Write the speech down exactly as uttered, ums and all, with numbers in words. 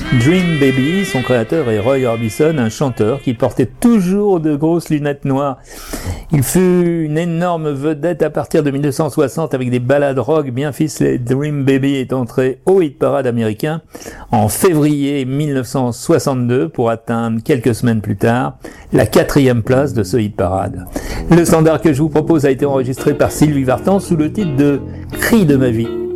Dream Baby, son créateur est Roy Orbison, un chanteur qui portait toujours de grosses lunettes noires. Il fut une énorme vedette à partir de mille neuf cent soixante avec des ballades rock bien ficelées. Dream Baby est entré au hit parade américain en février mille neuf cent soixante-deux pour atteindre quelques semaines plus tard la quatrième place de ce hit parade. Le standard que je vous propose a été enregistré par Sylvie Vartan sous le titre de Cri de ma vie.